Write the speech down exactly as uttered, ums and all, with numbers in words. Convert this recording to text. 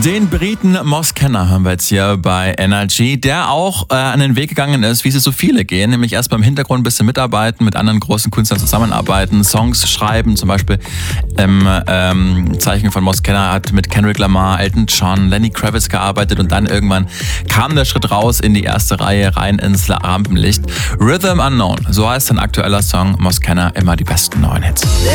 Den Briten Moss Kenner haben wir jetzt hier bei N R G, der auch äh, an den Weg gegangen ist, wie sie so viele gehen, nämlich erst beim Hintergrund ein bisschen mitarbeiten, mit anderen großen Künstlern zusammenarbeiten, Songs schreiben, zum Beispiel im ähm, Zeichen von Moss Kenner hat mit Kendrick Lamar, Elton John, Lenny Kravitz gearbeitet und dann irgendwann kam der Schritt raus in die erste Reihe, rein ins Rampenlicht. Rhythm Unknown, so heißt ein aktueller Song, Moss Kenner, immer die besten neuen Hits.